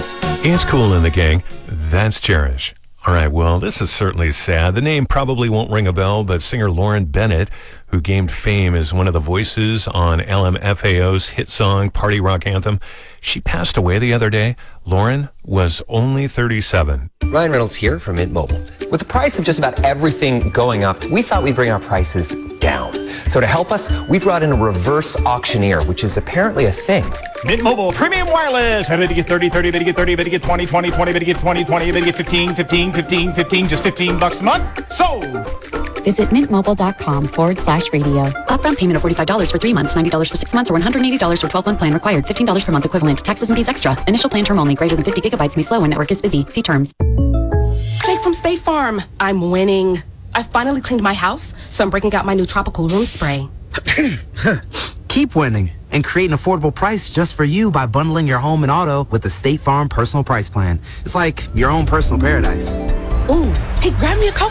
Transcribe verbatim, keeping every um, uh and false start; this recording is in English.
Cherish. It's Cool in the Gang. That's Cherish. All right, well, this is certainly sad. The name probably won't ring a bell, but singer Lauren Bennett, who gained fame as one of the voices on L M F A O's hit song Party Rock Anthem, she passed away the other day. Lauren was only thirty-seven. Ryan Reynolds here from Mint Mobile. With the price of just about everything going up, we thought we'd bring our prices down. So to help us, we brought in a reverse auctioneer, which is apparently a thing. Mint Mobile Premium Wireless. I bet you get thirty, thirty, bet you get thirty, bet you get twenty, twenty, twenty, bet you get twenty, twenty, bet you get fifteen, fifteen, fifteen, fifteen, just fifteen bucks a month. Sold! Visit mintmobile.com forward slash radio. Upfront payment of forty-five dollars for three months, ninety dollars for six months, or one hundred eighty dollars for twelve-month plan required. fifteen dollars per month equivalent. Taxes and fees extra. Initial plan term only. Greater than fifty gigabytes may slow when network is busy. See terms. Jake from State Farm. I'm winning. I finally cleaned my house, so I'm breaking out my new tropical room spray. Keep winning and create an affordable price just for you by bundling your home and auto with the State Farm Personal Price Plan. It's like your own personal paradise. Ooh, hey, grab me a Coke.